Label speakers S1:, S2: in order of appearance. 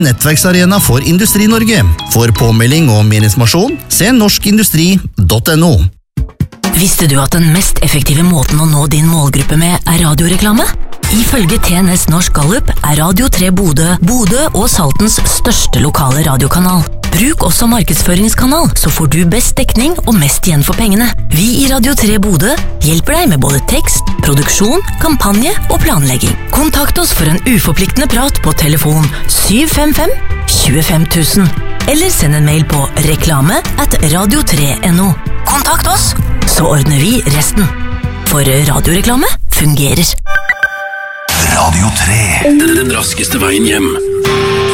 S1: Nettverksarena for Industri-Norge. For påmelding og mer informasjon, se norskindustri.no.
S2: Visste du at den mest effektive måten å nå din målgruppe med radioreklame? Ifølge TNS Norsk Gallup Radio 3 Bodø og Saltens største lokale radiokanal. Bruk også markedsføringskanal, så får du best dekning og mest igjen for pengene. Vi i Radio 3 Bodø hjelper deg med både tekst, produksjon, kampanje og planlegging. Kontakt oss for en uforpliktende prat på telefon 755 25 000, eller send en mail på reklame@radio3.no. Kontakt oss, så ordner vi resten. For radioreklame fungerer.
S3: Radio 3. Den raskeste veien hjem.